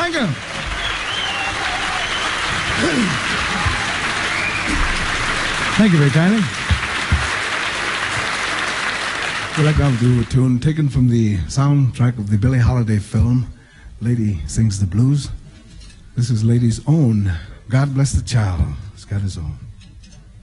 Thank you. Thank you very kindly. We'd like now to do a tune taken from the soundtrack of the Billie Holiday film, Lady Sings the Blues. This is Lady's own, God Bless the Child. It's got his own.